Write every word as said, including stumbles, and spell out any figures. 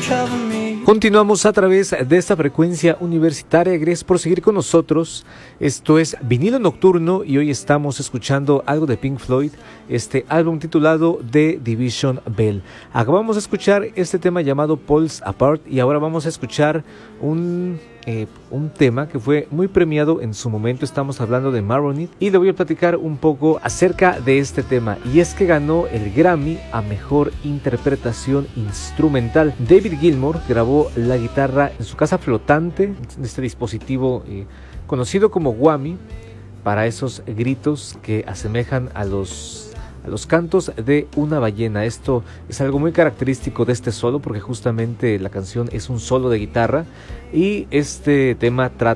Continuamos a través de esta frecuencia universitaria. Gracias por seguir con nosotros. Esto es Vinilo Nocturno y hoy estamos escuchando algo de Pink Floyd, este álbum titulado The Division Bell. Acabamos de escuchar este tema llamado Pulse Apart y ahora vamos a escuchar un, eh, un tema que fue muy premiado en su momento. Estamos hablando de Marronit y le voy a platicar un poco acerca de este tema, y es que ganó el Grammy a Mejor Interpretación Instrumental. David Gilmour grabó la guitarra en su casa flotante, este dispositivo eh, conocido como whammy, para esos gritos que asemejan a los, a los cantos de una ballena. Esto es algo muy característico de este solo, porque justamente la canción es un solo de guitarra y este tema trata